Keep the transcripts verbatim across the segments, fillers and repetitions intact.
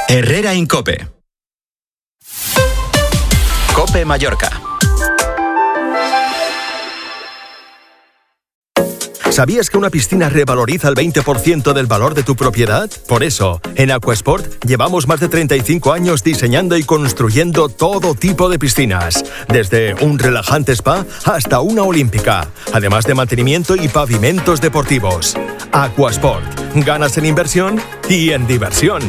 Herrera Incope. Cope Mallorca. ¿Sabías que una piscina revaloriza el veinte por ciento del valor de tu propiedad? Por eso, en Aquasport llevamos más de treinta y cinco años diseñando y construyendo todo tipo de piscinas, desde un relajante spa hasta una olímpica, además de mantenimiento y pavimentos deportivos. Aquasport, ganas en inversión y en diversión.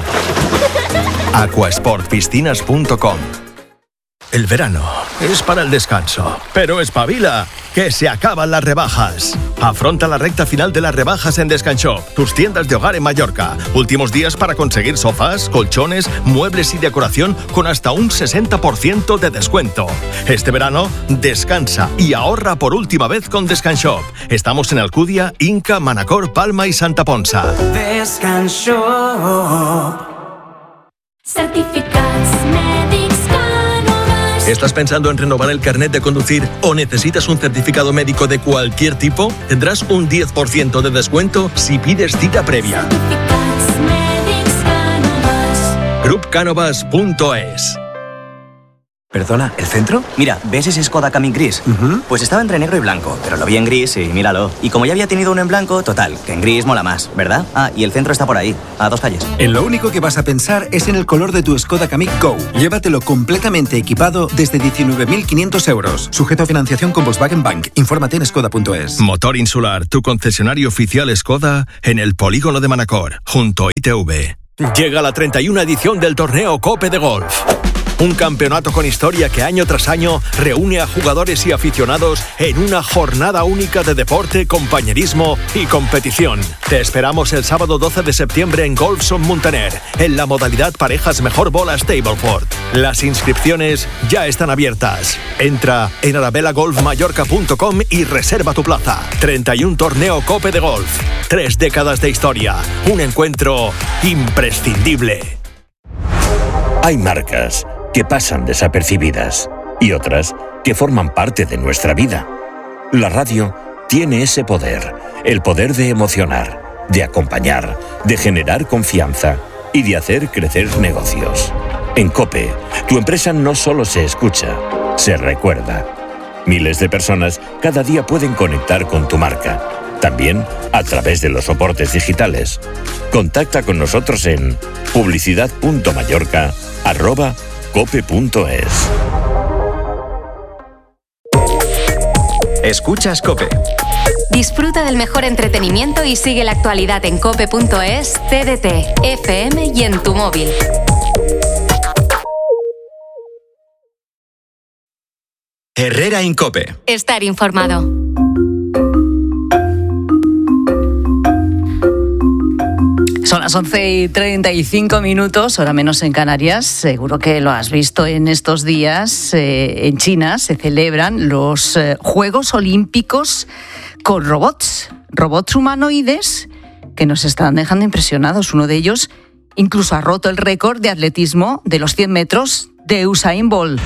aquasport piscinas punto com. El verano es para el descanso, pero espabila, que se acaban las rebajas. Afronta la recta final de las rebajas en Descanshop, tus tiendas de hogar en Mallorca. Últimos días para conseguir sofás, colchones, muebles y decoración con hasta un sesenta por ciento de descuento. Este verano, descansa y ahorra por última vez con Descanshop. Estamos en Alcudia, Inca, Manacor, Palma y Santa Ponsa. Descanshop. Certificats mèdics Canovas. ¿Estás pensando en renovar el carnet de conducir o necesitas un certificado médico de cualquier tipo? Tendrás un diez por ciento de descuento si pides cita previa. Certificats mèdics Canovas. grup canovas punto es. Perdona, ¿el centro? Mira, ¿ves ese Skoda Kamiq gris? Uh-huh. Pues estaba entre negro y blanco, pero lo vi en gris y míralo. Y como ya había tenido uno en blanco, total, que en gris mola más, ¿verdad? Ah, y el centro está por ahí, a dos calles. En lo único que vas a pensar es en el color de tu Skoda Kamiq Go. Llévatelo completamente equipado desde diecinueve mil quinientos euros. Sujeto a financiación con Volkswagen Bank. Infórmate en skoda punto es. Motor Insular, tu concesionario oficial Skoda en el polígono de Manacor, junto a I T V. Llega la treinta y una edición del torneo Cope de Golf. Un campeonato con historia que año tras año reúne a jugadores y aficionados en una jornada única de deporte, compañerismo y competición. Te esperamos el sábado doce de septiembre en Golfson Muntaner, en la modalidad parejas mejor bola Stableford. Las inscripciones ya están abiertas. Entra en arabella golf mallorca punto com y reserva tu plaza. treinta y uno torneo Cope de Golf. Tres décadas de historia. Un encuentro imprescindible. Hay marcas que pasan desapercibidas y otras que forman parte de nuestra vida. La radio tiene ese poder, el poder de emocionar, de acompañar, de generar confianza y de hacer crecer negocios. En COPE, tu empresa no solo se escucha, se recuerda. Miles de personas cada día pueden conectar con tu marca, también a través de los soportes digitales. Contacta con nosotros en publicidad punto mallorca arroba cope punto es. Escuchas Cope. Disfruta del mejor entretenimiento y sigue la actualidad en cope punto es, T D T, F M y en tu móvil. Herrera Incope. Estar informado. Son las once y treinta y cinco minutos, hora menos en Canarias. Seguro que lo has visto en estos días. Eh, en China se celebran los eh, Juegos Olímpicos con robots, robots humanoides que nos están dejando impresionados. Uno de ellos incluso ha roto el récord de atletismo de los cien metros de Usain Bolt.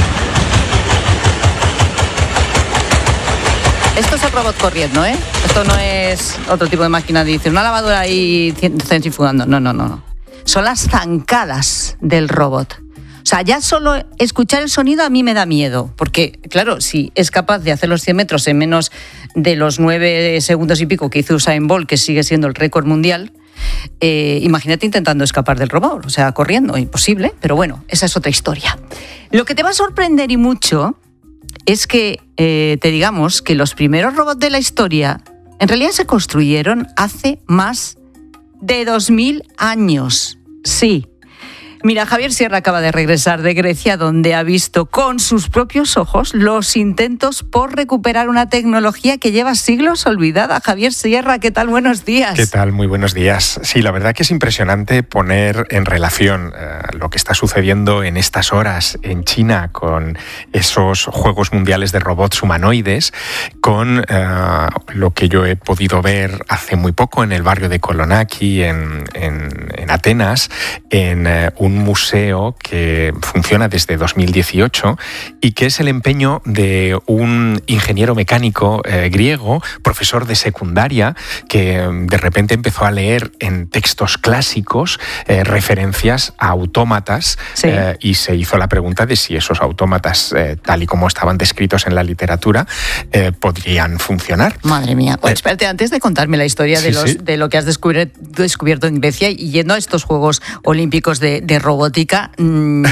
Esto es el robot corriendo, ¿eh? Esto no es otro tipo de máquina de dice una lavadora ahí centrifugando. No, no, no, no. Son las zancadas del robot. O sea, ya solo escuchar el sonido a mí me da miedo. Porque, claro, si es capaz de hacer los cien metros en menos de los nueve segundos y pico que hizo Usain Bolt, que sigue siendo el récord mundial, eh, imagínate intentando escapar del robot. O sea, corriendo, imposible. Pero bueno, esa es otra historia. Lo que te va a sorprender y mucho es que eh, te digamos que los primeros robots de la historia en realidad se construyeron hace más de dos mil años. Sí. Mira, Javier Sierra acaba de regresar de Grecia, donde ha visto con sus propios ojos los intentos por recuperar una tecnología que lleva siglos olvidada. Javier Sierra, ¿qué tal? Buenos días. ¿Qué tal? Muy buenos días. Sí, la verdad que es impresionante poner en relación eh, lo que está sucediendo en estas horas en China con esos Juegos Mundiales de Robots Humanoides con eh, lo que yo he podido ver hace muy poco en el barrio de Kolonaki, en, en, en Atenas, en eh, un un museo que funciona desde dos mil dieciocho y que es el empeño de un ingeniero mecánico eh, griego, profesor de secundaria, que de repente empezó a leer en textos clásicos eh, referencias a autómatas Sí. eh, y se hizo la pregunta de si esos autómatas, eh, tal y como estaban descritos en la literatura, eh, podrían funcionar. Madre mía. Oye, espérate, antes de contarme la historia Sí, de, los, sí. de lo que has descubri- descubierto en Grecia y yendo a estos Juegos Olímpicos de, de robótica, mmm,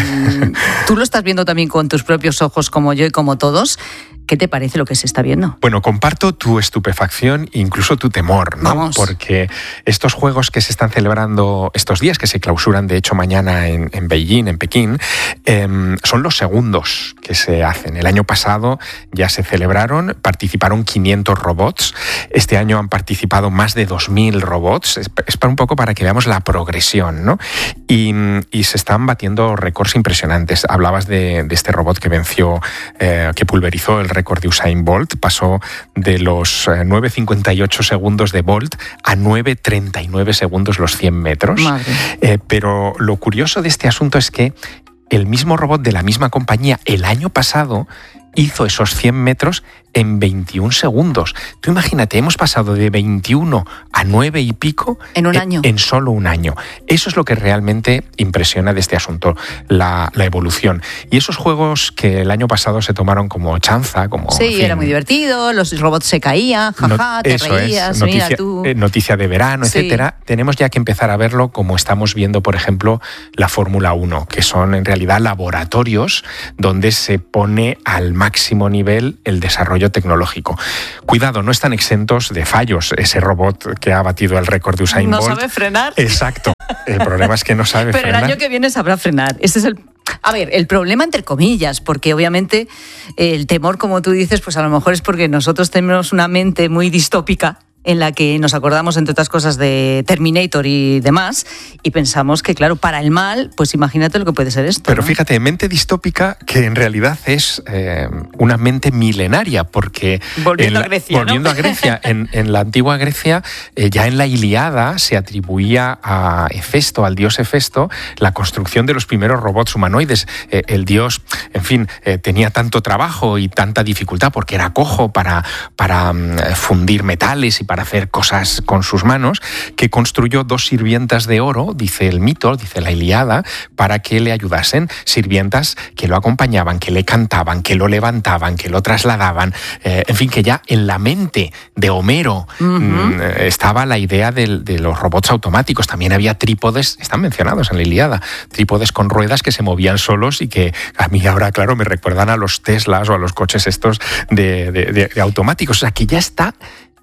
tú lo estás viendo también con tus propios ojos como yo y como todos. ¿Qué te parece lo que se está viendo? Bueno, comparto tu estupefacción e incluso tu temor, ¿no? Vamos. Porque estos juegos que se están celebrando estos días, que se clausuran de hecho mañana en, en Beijing, en Pekín, eh, son los segundos que se hacen. El año pasado ya se celebraron, participaron quinientos robots. Este año han participado más de dos mil robots. Es, es para un poco para que veamos la progresión, ¿no? Y, y se están batiendo récords impresionantes. Hablabas de, de este robot que venció, eh, que pulverizó el récord de Usain Bolt, pasó de los eh, nueve cincuenta y ocho segundos de Bolt a nueve treinta y nueve segundos los cien metros. Madre. Eh, pero lo curioso de este asunto es que el mismo robot de la misma compañía el año pasado hizo esos cien metros en veintiún segundos. Tú imagínate, hemos pasado de veintiuno a nueve y pico En un año. En solo un año. Eso es lo que realmente impresiona de este asunto, la, la evolución. Y esos juegos que el año pasado se tomaron como chanza, como... Sí, en fin, era muy divertido, los robots se caían, jaja, no- te eso es, reías, noticia, mira tú. eh, noticia de verano, Sí. etcétera. Tenemos ya que empezar a verlo como estamos viendo, por ejemplo, la Fórmula uno, que son en realidad laboratorios donde se pone al máximo nivel el desarrollo tecnológico. Cuidado, no están exentos de fallos. Ese robot que ha batido el récord de Usain No Bolt. sabe frenar. Exacto. El problema es que no sabe Pero frenar. el año que viene sabrá frenar. Ese es el... A ver, el problema entre comillas, porque obviamente el temor, como tú dices, pues a lo mejor es porque nosotros tenemos una mente muy distópica en la que nos acordamos, entre otras cosas, de Terminator y demás, y pensamos que, claro, para el mal, pues imagínate lo que puede ser esto. Pero ¿no? fíjate, mente distópica que en realidad es eh, una mente milenaria, porque... Volviendo en la- a Grecia, ¿no? Volviendo a Grecia, en, en la antigua Grecia, eh, ya en la Ilíada se atribuía a Hefesto, al dios Hefesto, la construcción de los primeros robots humanoides. Eh, el dios, en fin, eh, tenía tanto trabajo y tanta dificultad porque era cojo para, para mm, fundir metales y para hacer cosas con sus manos, que construyó dos sirvientas de oro, dice el mito, dice la Ilíada, para que le ayudasen, sirvientas que lo acompañaban, que le cantaban, que lo levantaban, que lo trasladaban, eh, en fin, que ya en la mente de Homero Ujú. mm, estaba la idea del- de los robots automáticos. También había trípodes, están mencionados en la Ilíada, trípodes con ruedas que se movían solos y que a mí ahora, claro, me recuerdan a los Teslas o a los coches estos de, de- de- de automáticos. O sea, que ya está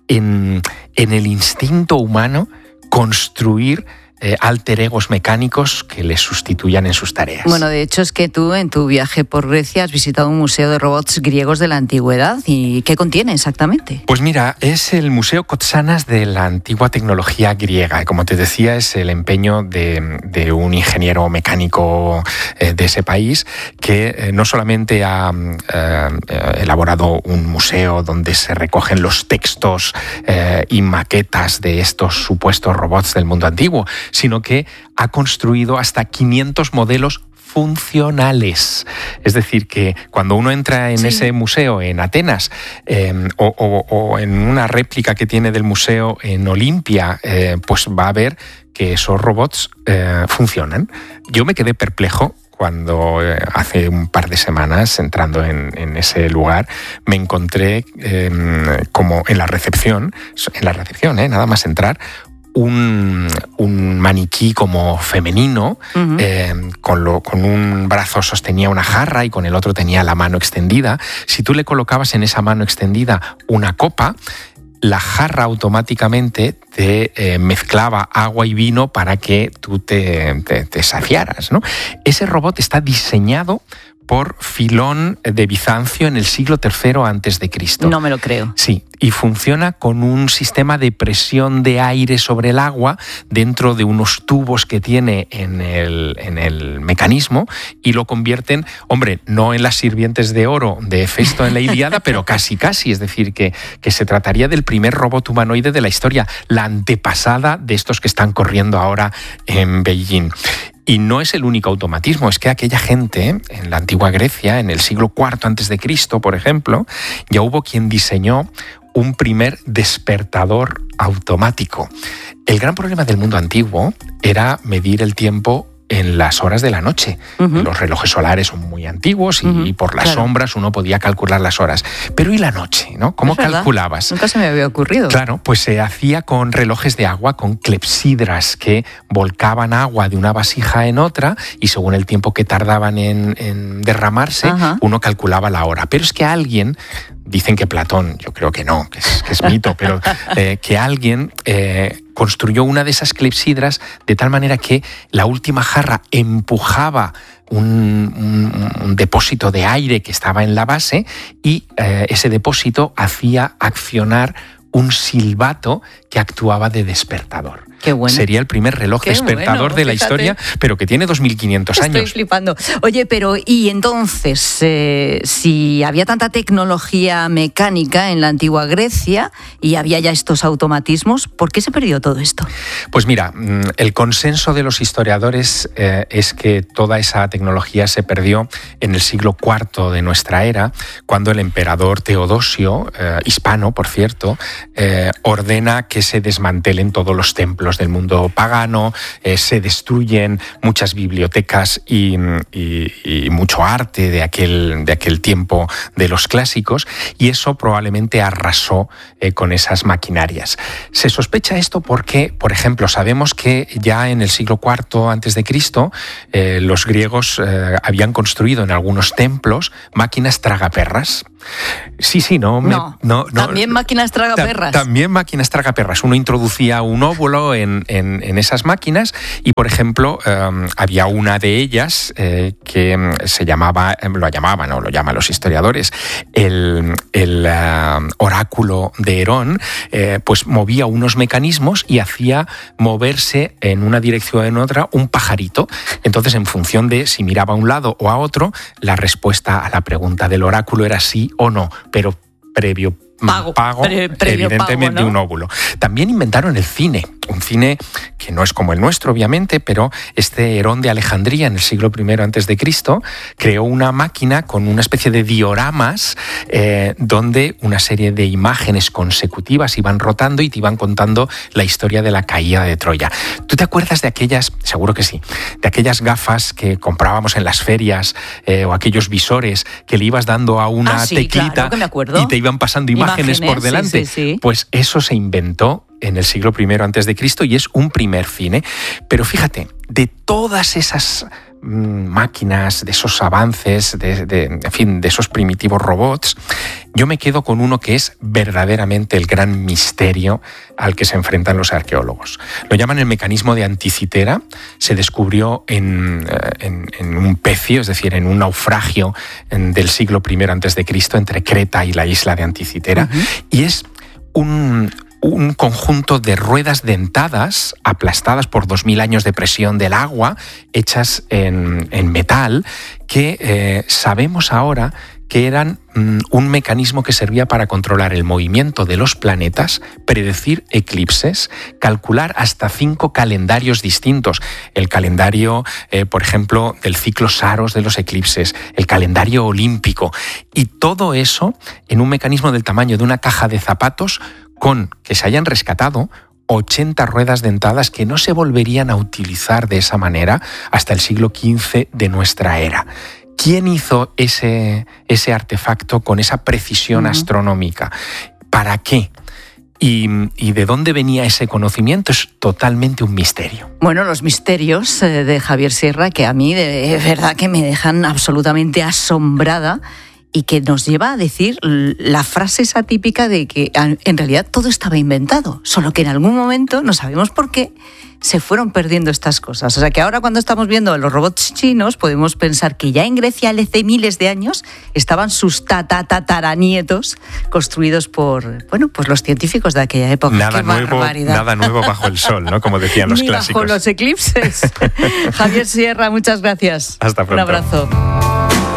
en, en el instinto humano construir eh, alter egos mecánicos que les sustituyan en sus tareas. Bueno, de hecho es que tú en tu viaje por Grecia has visitado un museo de robots griegos de la antigüedad. ¿Y qué contiene exactamente? Pues mira, es el Museo Kotsanas de la antigua tecnología griega. Como te decía, es el empeño de, de un ingeniero mecánico eh, de ese país que eh, no solamente ha eh, elaborado un museo donde se recogen los textos eh, y maquetas de estos supuestos robots del mundo antiguo, sino que ha construido hasta quinientos modelos funcionales. Es decir, que cuando uno entra en Sí. ese museo en Atenas eh, o, o- o en una réplica que tiene del museo en Olimpia, eh, pues va a ver que esos robots eh, funcionan. Yo me quedé perplejo cuando eh, hace un par de semanas, entrando en, en ese lugar, me encontré eh, como en la recepción, en la recepción, eh, nada más entrar, un, un maniquí como femenino, Ujú. eh, con, lo, con un brazo sostenía una jarra y con el otro tenía la mano extendida. Si tú le colocabas en esa mano extendida una copa, la jarra automáticamente te eh, mezclaba agua y vino para que tú te, te, te saciaras, ¿no? Ese robot está diseñado por Filón de Bizancio en el siglo tercero antes de Cristo. No me lo creo. Sí, y funciona con un sistema de presión de aire sobre el agua dentro de unos tubos que tiene en el, en el mecanismo y lo convierten, hombre, no en las sirvientes de oro de Hefesto en la Ilíada, pero casi casi, es decir, que, que se trataría del primer robot humanoide de la historia, la antepasada de estos que están corriendo ahora en Beijing. Y no es el único automatismo, es que aquella gente, en la antigua Grecia, en el siglo cuarto antes de Cristo, por ejemplo, ya hubo quien diseñó un primer despertador automático. El gran problema del mundo antiguo era medir el tiempo en las horas de la noche. Uh-huh. Los relojes solares son muy antiguos y uh-huh. por las claro. sombras uno podía calcular las horas. Pero ¿y la noche? ¿No? ¿Cómo calculabas? Nunca se me había ocurrido. Claro, pues se hacía con relojes de agua, con clepsidras que volcaban agua de una vasija en otra y según el tiempo que tardaban en, en derramarse, uh-huh. uno calculaba la hora. Pero es que alguien... Dicen que Platón, yo creo que no, que es, que es mito, pero eh, que alguien eh, construyó una de esas clepsidras de tal manera que la última jarra empujaba un, un, un depósito de aire que estaba en la base y eh, ese depósito hacía accionar un silbato que actuaba de despertador. Qué bueno. Sería el primer reloj Qué despertador bueno, de la fíjate. historia, pero que tiene dos mil quinientos años. Estoy flipando. Oye, pero y entonces, eh, si había tanta tecnología mecánica en la antigua Grecia y había ya estos automatismos, ¿por qué se perdió todo esto? Pues mira, el consenso de los historiadores eh, es que toda esa tecnología se perdió en el siglo cuarto de nuestra era, cuando el emperador Teodosio, eh, hispano, por cierto, eh, ordena que se desmantelen todos los templos del mundo pagano, eh, se destruyen muchas bibliotecas y, y, y mucho arte de aquel, de aquel tiempo de los clásicos, y eso probablemente arrasó eh, con esas maquinarias. Se sospecha esto porque, por ejemplo, sabemos que ya en el siglo cuarto antes de Cristo eh, los griegos eh, habían construido en algunos templos máquinas tragaperras. Sí, sí, no. Me, no, no, no también máquinas tragaperras. Ta, también máquinas tragaperras. Uno introducía un óvulo en, en, en esas máquinas y, por ejemplo, eh, había una de ellas eh, que se llamaba, lo llamaban, o lo llaman los historiadores, el, el uh, oráculo de Herón, eh, pues movía unos mecanismos y hacía moverse en una dirección o en otra un pajarito. Entonces, en función de si miraba a un lado o a otro, la respuesta a la pregunta del oráculo era sí o no, pero previo pago, pago pre, previo evidentemente pago, ¿no? un óvulo. También inventaron el cine, un cine que no es como el nuestro, obviamente, pero este Herón de Alejandría, en el siglo primero antes de Cristo, creó una máquina con una especie de dioramas eh, donde una serie de imágenes consecutivas iban rotando y te iban contando la historia de la caída de Troya. ¿Tú te acuerdas de aquellas, seguro que sí, de aquellas gafas que comprábamos en las ferias eh, o aquellos visores que le ibas dando a una ah, sí, teclita claro, que me acuerdo. y te iban pasando imágenes, imágenes por delante? Sí, sí, sí. Pues eso se inventó en el siglo primero antes de Cristo y es un primer cine. Pero fíjate, de todas esas mmm, máquinas, de esos avances, de, de, en fin, de esos primitivos robots, yo me quedo con uno que es verdaderamente el gran misterio al que se enfrentan los arqueólogos. Lo llaman el mecanismo de Anticitera. Se descubrió en, en, en un pecio, es decir, en un naufragio en, del siglo primero antes de Cristo entre Creta y la isla de Anticitera. Uh-huh. Y es un... un conjunto de ruedas dentadas aplastadas por dos mil años de presión del agua, hechas en, en metal, que eh, sabemos ahora que eran mm, un mecanismo que servía para controlar el movimiento de los planetas, predecir eclipses, calcular hasta cinco calendarios distintos. El calendario, eh, por ejemplo, del ciclo Saros de los eclipses, el calendario olímpico, y todo eso en un mecanismo del tamaño de una caja de zapatos, con que se hayan rescatado ochenta ruedas dentadas que no se volverían a utilizar de esa manera hasta el siglo quince de nuestra era. ¿Quién hizo ese, ese artefacto con esa precisión uh-huh. astronómica? ¿Para qué? Y, y de dónde venía ese conocimiento es totalmente un misterio. Bueno, los misterios de Javier Sierra, que a mí de verdad que me dejan absolutamente asombrada, y que nos lleva a decir la frase esa típica de que en realidad todo estaba inventado, solo que en algún momento, no sabemos por qué, se fueron perdiendo estas cosas. O sea que ahora cuando estamos viendo los robots chinos podemos pensar que ya en Grecia hace miles de años estaban sus tataranietos construidos por, bueno, pues los científicos de aquella época. Nada ¡Qué nuevo, barbaridad! Nada nuevo bajo el sol, ¿no? Como decían los Ni clásicos. bajo los eclipses. Javier Sierra, muchas gracias. Hasta pronto. Un abrazo.